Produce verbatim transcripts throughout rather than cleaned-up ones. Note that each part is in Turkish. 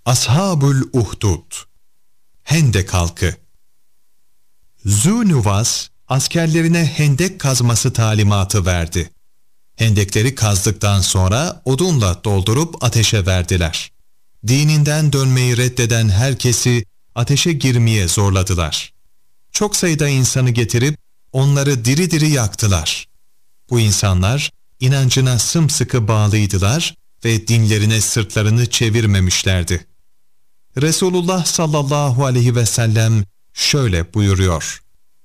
Ashabul Uhdud, Hendek halkı. Zûnüvas, askerlerine hendek kazması talimatı verdi. Hendekleri kazdıktan sonra odunla doldurup ateşe verdiler. Dininden dönmeyi reddeden herkesi ateşe girmeye zorladılar. Çok sayıda insanı getirip onları diri diri yaktılar. Bu insanlar inancına sımsıkı bağlıydılar ve dinlerine sırtlarını çevirmemişlerdi. Resulullah sallallahu aleyhi ve sellem şöyle buyuruyor: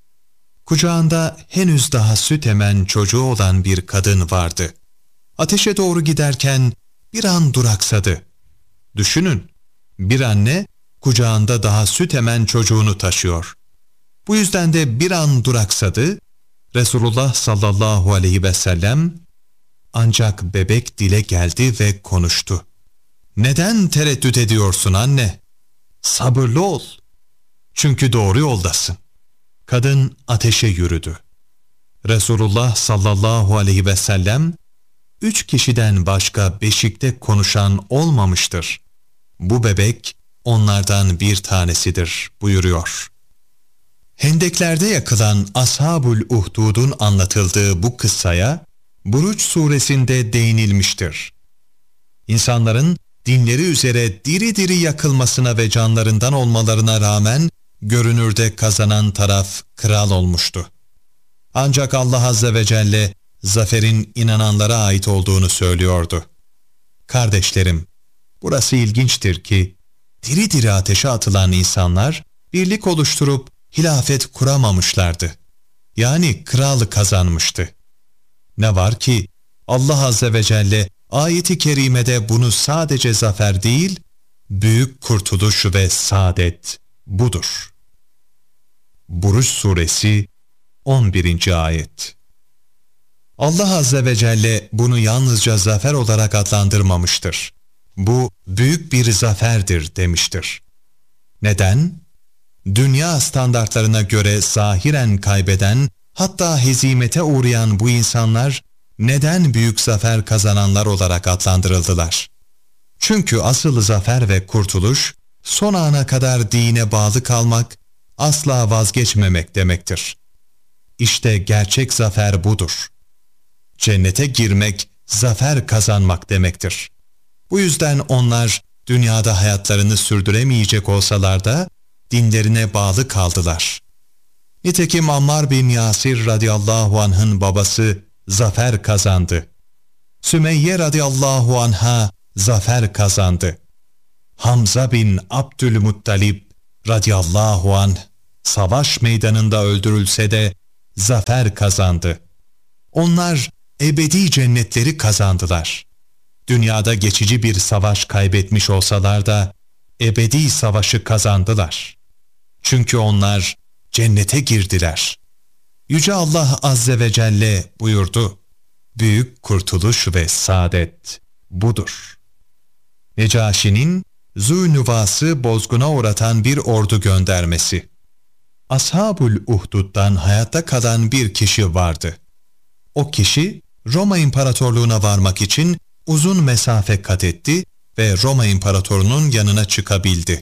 Kucağında henüz daha süt emen çocuğu olan bir kadın vardı. Ateşe doğru giderken bir an duraksadı. Düşünün, bir anne kucağında daha süt emen çocuğunu taşıyor. Bu yüzden de bir an duraksadı. Resulullah sallallahu aleyhi ve sellem ancak bebek dile geldi ve konuştu. Neden tereddüt ediyorsun anne? Sabırlı ol. Çünkü doğru yoldasın. Kadın ateşe yürüdü. Resulullah sallallahu aleyhi ve sellem, üç kişiden başka beşikte konuşan olmamıştır. Bu bebek onlardan bir tanesidir buyuruyor. Hendeklerde yakılan Ashabul Uhdud'un anlatıldığı bu kıssaya Buruç suresinde değinilmiştir. İnsanların dinleri üzere diri diri yakılmasına ve canlarından olmalarına rağmen görünürde kazanan taraf kral olmuştu. Ancak Allah Azze ve Celle zaferin inananlara ait olduğunu söylüyordu. Kardeşlerim, burası ilginçtir ki diri diri ateşe atılan insanlar birlik oluşturup hilafet kuramamışlardı. Yani kralı kazanmıştı. Ne var ki Allah Azze ve Celle ayet-i kerimede bunu sadece zafer değil, büyük kurtuluş ve saadet budur. Buruç suresi on birinci ayet. Allah Azze ve Celle bunu yalnızca zafer olarak adlandırmamıştır. Bu büyük bir zaferdir demiştir. Neden? Dünya standartlarına göre zahiren kaybeden, hatta hezimete uğrayan bu insanlar neden büyük zafer kazananlar olarak adlandırıldılar? Çünkü asıl zafer ve kurtuluş, son ana kadar dine bağlı kalmak, asla vazgeçmemek demektir. İşte gerçek zafer budur. Cennete girmek, zafer kazanmak demektir. Bu yüzden onlar dünyada hayatlarını sürdüremeyecek olsalar da dinlerine bağlı kaldılar. Nitekim Ammar bin Yasir radıyallahu anh'ın babası zafer kazandı. Sümeyye radıyallahu anh'a zafer kazandı. Hamza bin Abdülmuttalib radıyallahu anh savaş meydanında öldürülse de zafer kazandı. Onlar ebedi cennetleri kazandılar. Dünyada geçici bir savaş kaybetmiş olsalar da ebedi savaşı kazandılar. Çünkü onlar cennete girdiler. Yüce Allah Azze ve Celle buyurdu: büyük kurtuluş ve saadet budur. Necaşi'nin Zûnüvas'ı bozguna uğratan bir ordu göndermesi. Ashabul Uhdud'dan hayatta kalan bir kişi vardı. O kişi Roma İmparatorluğu'na varmak için uzun mesafe kat etti ve Roma İmparatorluğu'nun yanına çıkabildi.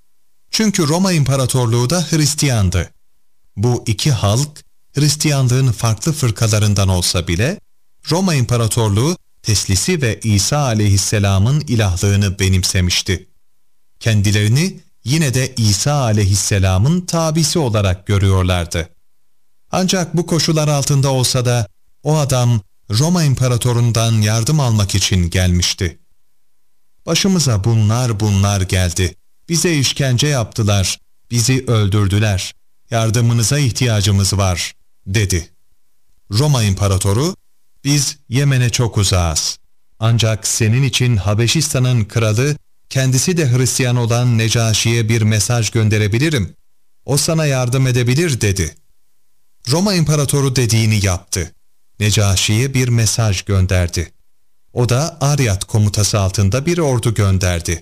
Çünkü Roma İmparatorluğu da Hristiyandı. Bu iki halk Hristiyanlığın farklı fırkalarından olsa bile Roma İmparatorluğu Teslisi ve İsa aleyhisselamın ilahlığını benimsemişti. Kendilerini yine de İsa aleyhisselamın tabisi olarak görüyorlardı. Ancak bu koşullar altında olsa da o adam Roma İmparatorundan yardım almak için gelmişti. Başımıza bunlar bunlar geldi. Bize işkence yaptılar, bizi öldürdüler. Yardımınıza ihtiyacımız var, dedi. Roma İmparatoru, biz Yemen'e çok uzağız. Ancak senin için Habeşistan'ın kralı, kendisi de Hristiyan olan Necaşi'ye bir mesaj gönderebilirim. O sana yardım edebilir, dedi. Roma İmparatoru dediğini yaptı. Necaşi'ye bir mesaj gönderdi. O da Aryat komutası altında bir ordu gönderdi.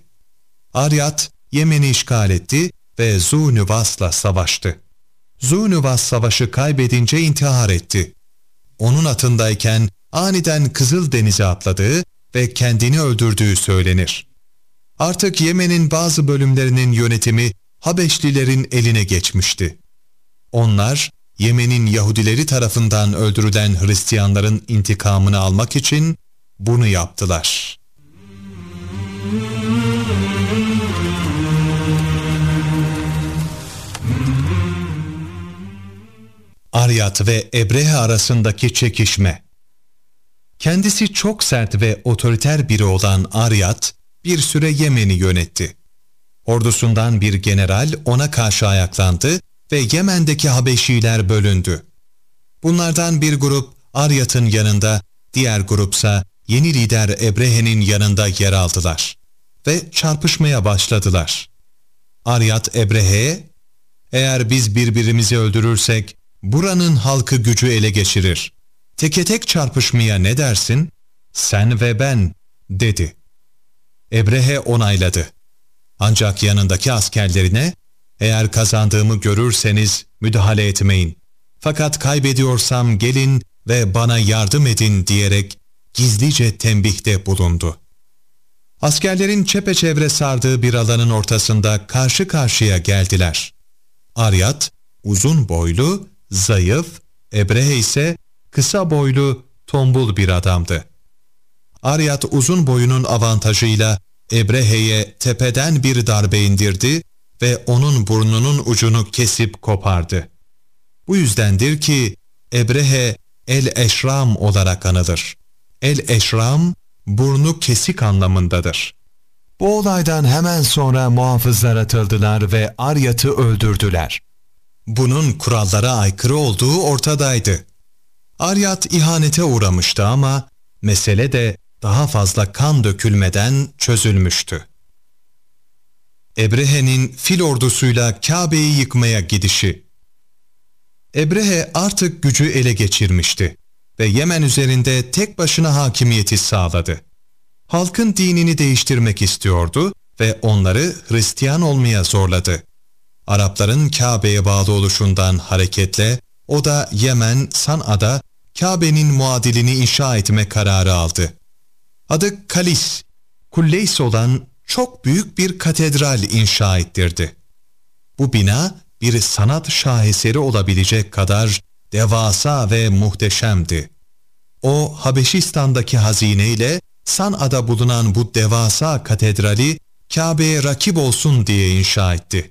Aryat, Yemen'i işgal etti ve Zûnüvas'la savaştı. Zûnüvas savaşı kaybedince intihar etti. Onun atındayken aniden Kızıldeniz'e atladığı ve kendini öldürdüğü söylenir. Artık Yemen'in bazı bölümlerinin yönetimi Habeşlilerin eline geçmişti. Onlar, Yemen'in Yahudileri tarafından öldürülen Hristiyanların intikamını almak için bunu yaptılar. Aryat ve Ebrehe arasındaki çekişme. Kendisi çok sert ve otoriter biri olan Aryat, bir süre Yemen'i yönetti. Ordusundan bir general ona karşı ayaklandı ve Yemen'deki Habeşiler bölündü. Bunlardan bir grup Aryat'ın yanında, diğer grupsa yeni lider Ebrehe'nin yanında yer aldılar ve çarpışmaya başladılar. Aryat Ebrehe'ye, "Eğer biz birbirimizi öldürürsek buranın halkı gücü ele geçirir. Teke tek çarpışmaya ne dersin? Sen ve ben," dedi. Ebrehe onayladı. Ancak yanındaki askerlerine, "Eğer kazandığımı görürseniz müdahale etmeyin. Fakat kaybediyorsam gelin ve bana yardım edin," diyerek gizlice tembihte bulundu. Askerlerin çepeçevre sardığı bir alanın ortasında karşı karşıya geldiler. Aryat, uzun boylu, zayıf, Ebrehe ise kısa boylu, tombul bir adamdı. Aryat uzun boyunun avantajıyla Ebrehe'ye tepeden bir darbe indirdi ve onun burnunun ucunu kesip kopardı. Bu yüzdendir ki Ebrehe El-Eşram olarak anılır. El-Eşram, burnu kesik anlamındadır. Bu olaydan hemen sonra muhafızlar atıldılar ve Aryat'ı öldürdüler. Bunun kurallara aykırı olduğu ortadaydı. Aryat ihanete uğramıştı ama mesele de daha fazla kan dökülmeden çözülmüştü. Ebrehe'nin fil ordusuyla Kabe'yi yıkmaya gidişi. Ebrehe artık gücü ele geçirmişti ve Yemen üzerinde tek başına hakimiyeti sağladı. Halkın dinini değiştirmek istiyordu ve onları Hristiyan olmaya zorladı. Arapların Kabe'ye bağlı oluşundan hareketle o da Yemen, San'a'da Kabe'nin muadilini inşa etme kararı aldı. Adı Kalis, Kulleys olan çok büyük bir katedral inşa ettirdi. Bu bina bir sanat şaheseri olabilecek kadar devasa ve muhteşemdi. O, Habeşistan'daki hazineyle San'a'da bulunan bu devasa katedrali Kabe'ye rakip olsun diye inşa etti.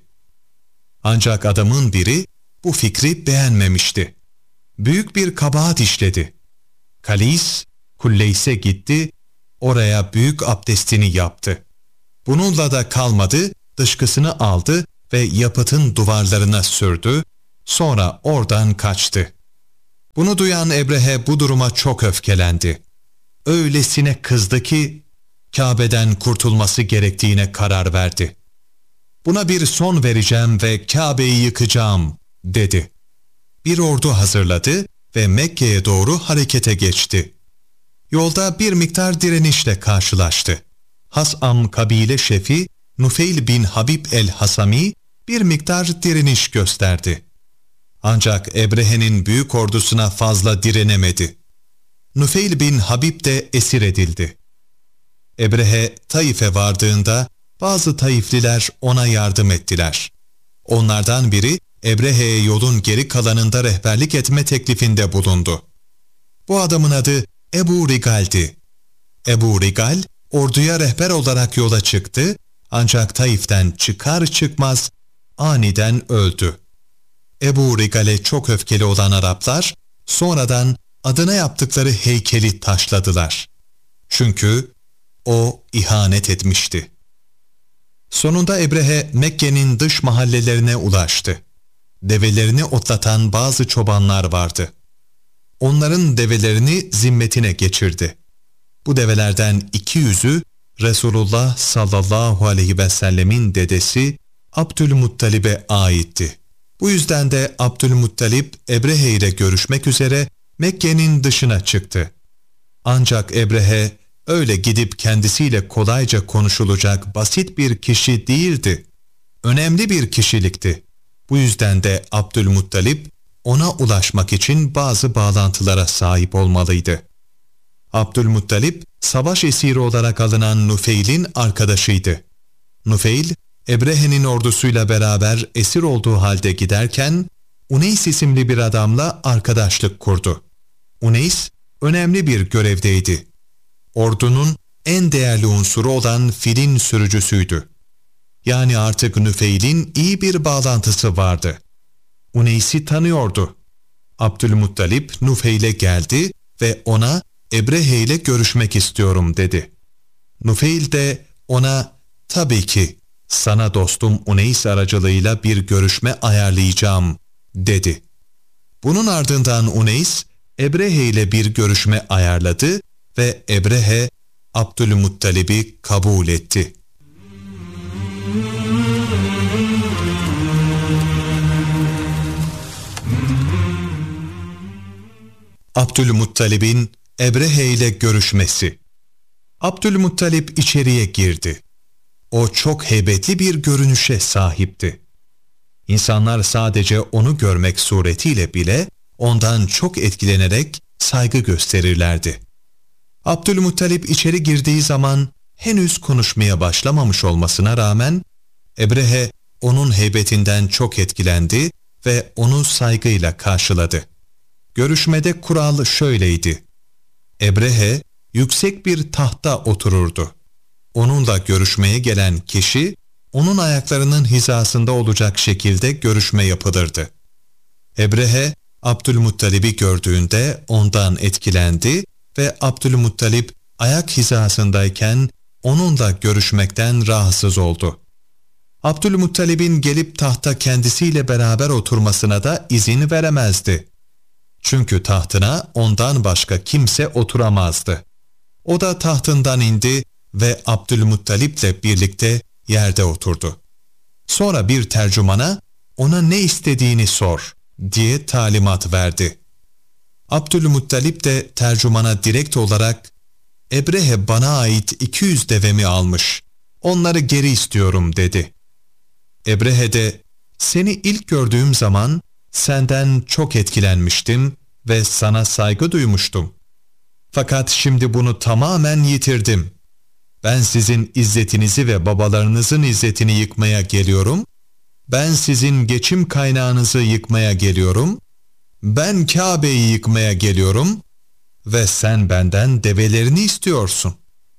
Ancak adamın biri bu fikri beğenmemişti. Büyük bir kabahat işledi. Kalis, Kulleys'e gitti, oraya büyük abdestini yaptı. Bununla da kalmadı, dışkısını aldı ve yapıtın duvarlarına sürdü, sonra oradan kaçtı. Bunu duyan Ebrehe bu duruma çok öfkelendi. Öylesine kızdı ki Kabe'den kurtulması gerektiğine karar verdi. "Buna bir son vereceğim ve Kabe'yi yıkacağım," dedi. Bir ordu hazırladı ve Mekke'ye doğru harekete geçti. Yolda bir miktar direnişle karşılaştı. Has'am kabile şefi Nufeyl bin Habib el-Hasami bir miktar direniş gösterdi. Ancak Ebrehe'nin büyük ordusuna fazla direnemedi. Nufeyl bin Habib de esir edildi. Ebrehe Taif'e vardığında bazı Taifliler ona yardım ettiler. Onlardan biri Ebrehe'ye yolun geri kalanında rehberlik etme teklifinde bulundu. Bu adamın adı Ebu Rigal'di. Ebu Rigal orduya rehber olarak yola çıktı ancak Taif'ten çıkar çıkmaz aniden öldü. Ebu Rigal'e çok öfkeli olan Araplar sonradan adına yaptıkları heykeli taşladılar. Çünkü o ihanet etmişti. Sonunda Ebrehe Mekke'nin dış mahallelerine ulaştı. Develerini otlatan bazı çobanlar vardı. Onların develerini zimmetine geçirdi. Bu develerden iki yüzü Resulullah sallallahu aleyhi ve sellemin dedesi Abdülmuttalib'e aitti. Bu yüzden de Abdülmuttalib Ebrehe ile görüşmek üzere Mekke'nin dışına çıktı. Ancak Ebrehe öyle gidip kendisiyle kolayca konuşulacak basit bir kişi değildi. Önemli bir kişilikti. Bu yüzden de Abdülmuttalib ona ulaşmak için bazı bağlantılara sahip olmalıydı. Abdülmuttalib, savaş esiri olarak alınan Nufeyl'in arkadaşıydı. Nufeyl, Ebrehe'nin ordusuyla beraber esir olduğu halde giderken, Uneys isimli bir adamla arkadaşlık kurdu. Uneys, önemli bir görevdeydi. Ordunun en değerli unsuru olan filin sürücüsüydü. Yani artık Nüfeyl'in iyi bir bağlantısı vardı. Uneys'i tanıyordu. Abdülmuttalip Nufeyl'e geldi ve ona Ebrehe ile görüşmek istiyorum dedi. Nufeyl de ona tabii ki sana dostum Uneys aracılığıyla bir görüşme ayarlayacağım dedi. Bunun ardından Uneys Ebrehe ile bir görüşme ayarladı ve Ebrehe Abdülmuttalib'i kabul etti. Abdülmuttalib'in Ebrehe ile görüşmesi. Abdülmuttalip içeriye girdi. O çok heybetli bir görünüşe sahipti. İnsanlar sadece onu görmek suretiyle bile ondan çok etkilenerek saygı gösterirlerdi. Abdülmuttalip içeri girdiği zaman henüz konuşmaya başlamamış olmasına rağmen Ebrehe onun heybetinden çok etkilendi ve onu saygıyla karşıladı. Görüşmede kural şöyleydi. Ebrehe yüksek bir tahta otururdu. Onunla görüşmeye gelen kişi onun ayaklarının hizasında olacak şekilde görüşme yapılırdı. Ebrehe Abdülmuttalib'i gördüğünde ondan etkilendi ve Abdülmuttalip ayak hizasındayken onunla görüşmekten rahatsız oldu. Abdülmuttalib'in gelip tahta kendisiyle beraber oturmasına da izin veremezdi. Çünkü tahtına ondan başka kimse oturamazdı. O da tahtından indi ve Abdülmuttalip'le birlikte yerde oturdu. Sonra bir tercümana ona ne istediğini sor diye talimat verdi. Abdülmuttalip de tercümana direkt olarak Ebrehe bana ait iki yüz devemi almış. Onları geri istiyorum dedi. Ebrehe de seni ilk gördüğüm zaman senden çok etkilenmiştim ve sana saygı duymuştum. Fakat şimdi bunu tamamen yitirdim. Ben sizin izzetinizi ve babalarınızın izzetini yıkmaya geliyorum. Ben sizin geçim kaynağınızı yıkmaya geliyorum. Ben Kabe'yi yıkmaya geliyorum ve sen benden develerini istiyorsun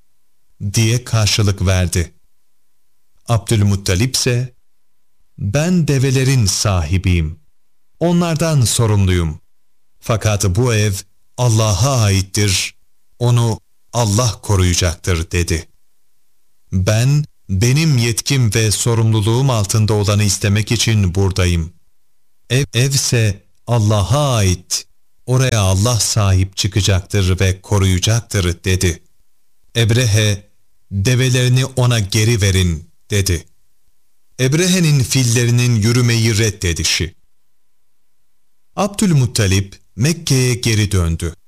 diye karşılık verdi. Abdülmuttalip ise ben develerin sahibiyim. Onlardan sorumluyum. Fakat bu ev Allah'a aittir. Onu Allah koruyacaktır dedi. Ben benim yetkim ve sorumluluğum altında olanı istemek için buradayım. Ev evse Allah'a ait. Oraya Allah sahip çıkacaktır ve koruyacaktır dedi. Ebrehe develerini ona geri verin dedi. Ebrehe'nin fillerinin yürümeyi reddedişi. Abdülmuttalip Mekke'ye geri döndü.